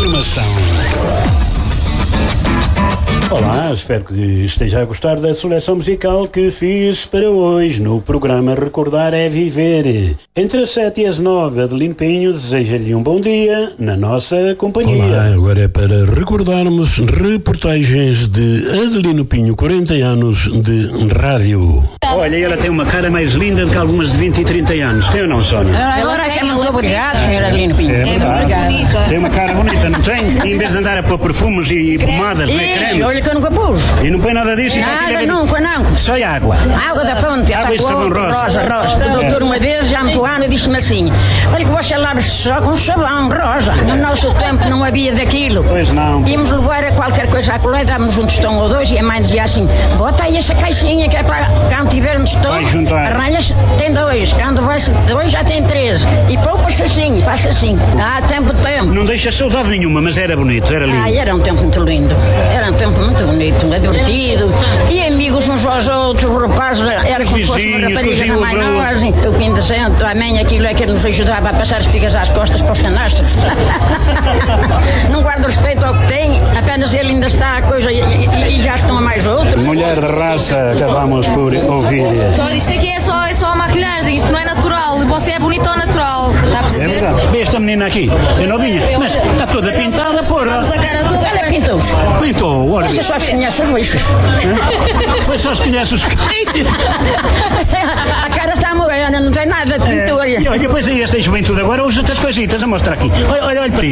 informação. Olá, espero que esteja a gostar da seleção musical que fiz para hoje no programa Recordar é Viver. Entre as 7 e as 9, Adelino Pinho deseja-lhe um bom dia na nossa companhia. Olá, agora é para recordarmos reportagens de Adelino Pinho, 40 anos de rádio. Olha, ela tem uma cara mais linda do que algumas de 20 e 30 anos. Tem ou não, Sónia? Agora é muito obrigado, senhora Adelino Pinho. É muito bonita. Tem uma cara bonita, não tem? E em vez de andar a pôr perfumes e pomadas, não é creme? Olha que eu nunca pus. E não põe nada disso? Nada, nunca, não. Só água. Água da fonte. Água e sabão rosa. O doutor uma vez, já muito ano, disse-me assim: olha que você lava-se só com sabão rosa. No nosso tempo não havia daquilo. Pois não. Íamos levar a qualquer coisa à colher, dávamos um tostão ou dois, e a mãe dizia assim: bota aí essa caixinha que é para quando tiver um tostão, arranha-se, tem dois. Quando vai dois, já tem três. E poupa-se assim, passa assim. Tempo. Não deixa saudade nenhuma, mas era bonito, era lindo. Era um tempo muito lindo. Era um tempo muito bonito, divertido. E amigos uns aos outros, os rapazes, era como se fosse uma rapariga a mais nós. O quinto cento, a mãe, aquilo é que nos ajudava a passar as espigas às costas para os canastros. Não guarda respeito ao que tem, apenas ele ainda está a coisa e já estão a mais outros. Mulher de raça, acabamos por ouvir. Só isto aqui é só maquilhagem, isto não é natural. Você é bonito ou natural, está a perceber? É verdade. Vê esta menina aqui, eu não vinha, mas está toda pintada, porra. A cara toda. Ela pintou-os. Pintou, olha. Você só conhece os lixos. Foi só se conhece os A cara está morena, não tem nada de pintura. E olha, depois aí esta juventude agora usa outras coisitas a mostrar aqui. Olha para isso.